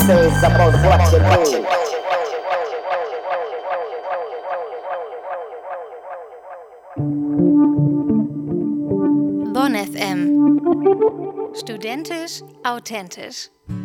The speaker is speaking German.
Says about what you know. Bonn FM. Studentisch authentisch.